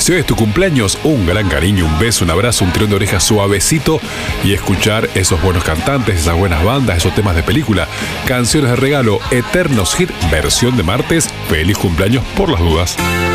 Si hoy es tu cumpleaños, un gran cariño, un beso, un abrazo, un tirón de orejas suavecito y escuchar esos buenos cantantes, esas buenas bandas, esos temas de película, canciones de regalo, Eternos Hit, versión de martes. Feliz cumpleaños por las dudas.